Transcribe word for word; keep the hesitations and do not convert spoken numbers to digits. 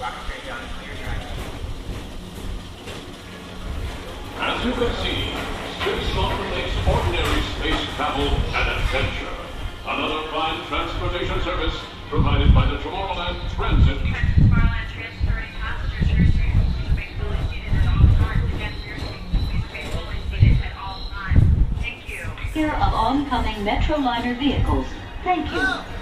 As you can see, Space makes ordinary space travel an adventure. Another prime transportation service provided by the Tomorrowland Transit. Tomorrowland transferring passengers to your seat. Please remain fully seated at all times. Again, for your seat, please remain fully seated at all times. Thank you. Here of oncoming Metroliner vehicles. Thank you.